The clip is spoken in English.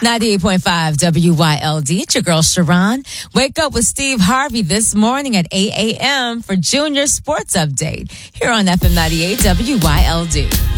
98.5 WYLD. It's your girl, Sharon. Wake up with Steve Harvey this morning at 8 a.m. for Junior Sports Update here on FM 98 WYLD.